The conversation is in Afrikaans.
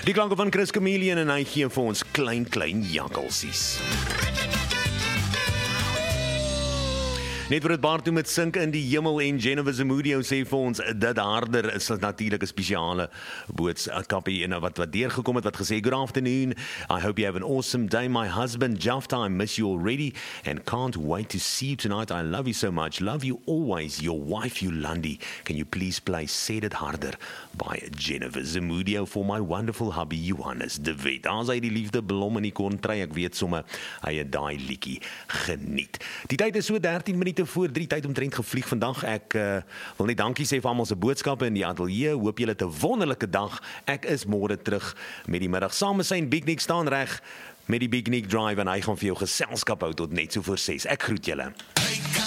Die klanke van Chris Chameleon en hy gee vir ons klein jakkalsies. Net vir het baard toe met sink in die hemel en Jennifer Zamudio sê vir ons, dit harder is natuurlijk 'n spesiale boodskapie en wat deurgekom het, wat gesê, good afternoon, I hope you have an awesome day, my husband Jafta, I miss you already and can't wait to see you tonight, I love you so much, love you always, your wife Yolandi, can you please play Sê Dit Harder by Jennifer Zamudio for my wonderful hubby Johannes de Wet. As hy die liefde blom in die kontry, ek weet sommer, hy het daai liedjie geniet. Die tyd is so 13 minute voor 3, tyd omtrent gevlieg vandag. Ek wil net dankie sê vir almal se boodskappe in die ateljee. Hoop julle het 'n wonderlike dag. Ek is môre terug met die middag. Saam met sy Big Nick staan reg met die Big Nick Drive en hy gaan vir jou geselskap hou tot net so voor 6. Ek groet julle.